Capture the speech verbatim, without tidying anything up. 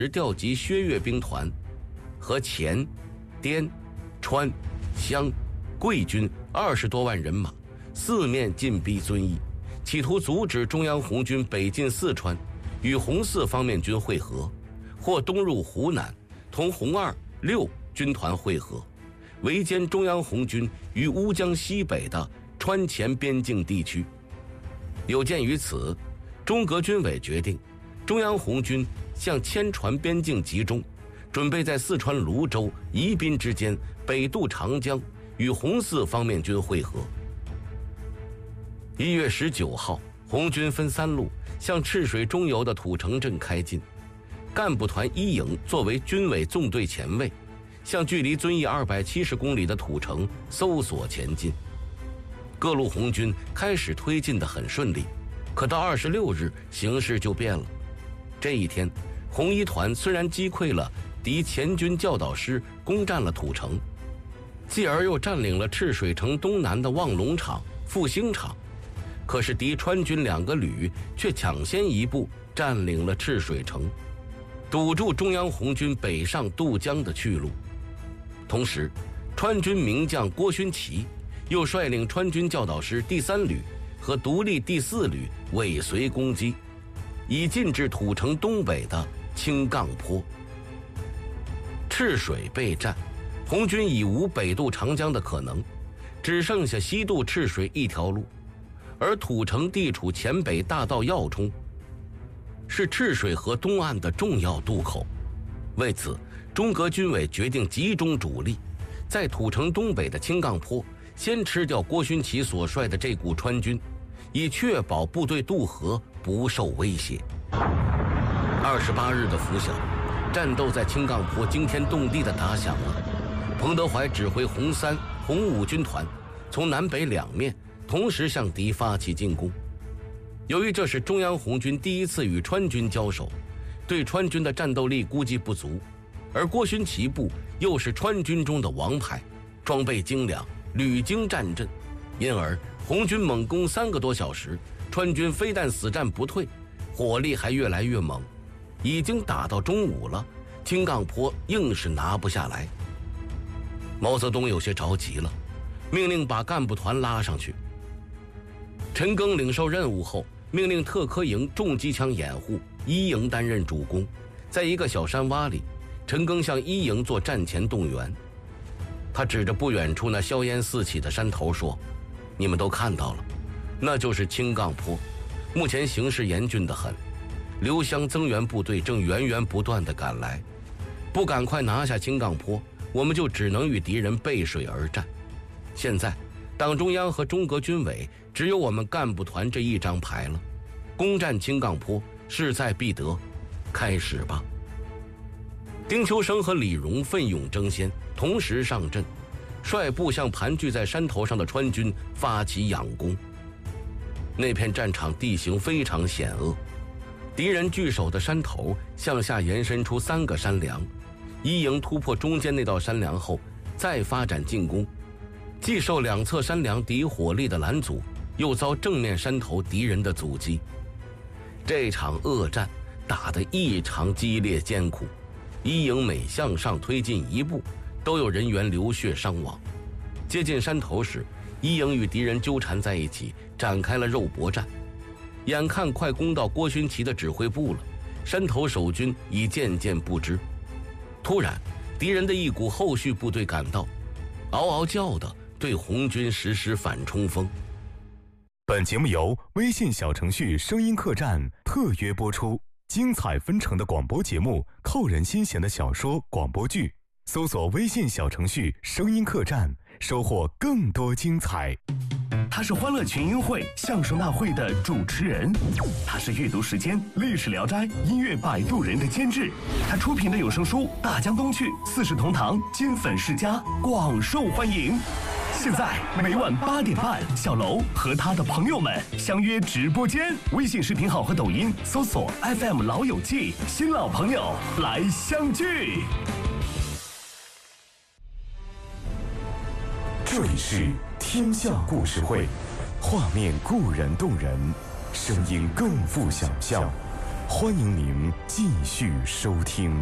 调集薛岳兵团和黔、滇、川、湘、桂军二十多万人马，四面进逼遵义，企图阻止中央红军北进四川，与红四方面军会合，或东入湖南，同红二、六军团会合，围歼中央红军于乌江西北的川黔边境地区。有鉴于此，中革军委决定，中央红军向千船边境集中，准备在四川泸州、宜宾之间北渡长江，与红四方面军会合。一月十九号，红军分三路向赤水中游的土城镇开进，干部团一营作为军委纵队前卫，向距离遵义二百七十公里的土城搜索前进。各路红军开始推进得很顺利，可到二十六日，形势就变了。这一天，红一团虽然击溃了敌前军教导师，攻占了土城，继而又占领了赤水城东南的望龙场、复兴场，可是敌川军两个旅却抢先一步占领了赤水城，堵住中央红军北上渡江的去路。同时，川军名将郭勋祺又率领川军教导师第三旅和独立第四旅尾随攻击，已进至土城东北的青杠坡。赤水被占，红军已无北渡长江的可能，只剩下西渡赤水一条路，而土城地处黔北大道要冲，是赤水河东岸的重要渡口。为此，中革军委决定集中主力，在土城东北的青杠坡先吃掉郭勋祺所率的这股川军，以确保部队渡河不受威胁。二十八日的拂晓，战斗在青杠坡惊天动地地打响了。彭德怀指挥红三、红五军团从南北两面同时向敌发起进攻。由于这是中央红军第一次与川军交手，对川军的战斗力估计不足，而郭勋祺部又是川军中的王牌，装备精良，屡经战阵，因而红军猛攻三个多小时，川军非但死战不退，火力还越来越猛。已经打到中午了，青杠坡硬是拿不下来。毛泽东有些着急了，命令把干部团拉上去。陈赓领受任务后，命令特科营重机枪掩护，一营担任主攻。在一个小山洼里，陈赓向一营做战前动员。他指着不远处那硝烟四起的山头说：“你们都看到了，那就是青杠坡，目前形势严峻得很。刘湘增援部队正源源不断地赶来，不赶快拿下青杠坡，我们就只能与敌人背水而战。现在，党中央和中革军委只有我们干部团这一张牌了，攻占青杠坡势在必得，开始吧。”丁秋生和李荣奋勇争先，同时上阵，率部向盘踞在山头上的川军发起仰攻。那片战场地形非常险恶，敌人据守的山头向下延伸出三个山梁，一营突破中间那道山梁后，再发展进攻，既受两侧山梁敌火力的拦阻，又遭正面山头敌人的阻击。这场恶战打得异常激烈艰苦，一营每向上推进一步，都有人员流血伤亡。接近山头时，一营与敌人纠缠在一起，展开了肉搏战。眼看快攻到郭勋祺的指挥部了，山头守军已渐渐不支。突然，敌人的一股后续部队赶到，嗷嗷叫的对红军实施反冲锋。 本节目由微信小程序声音客栈特约播出，精彩纷呈的广播节目，扣人心弦的小说、广播剧，搜索微信小程序声音客栈，收获更多精彩。 他是欢乐群英会相声大会的主持人，他是阅读时间历史聊斋音乐摆渡人的监制，他出品的有声书《大江东去》四世同堂金粉世家广受欢迎。现在每晚八点半，小楼和他的朋友们相约直播间，微信视频号和抖音搜索 F M 老友记，新老朋友来相聚。 这里是天下故事会，画面固然动人，声音更富想象。 欢迎您继续收听。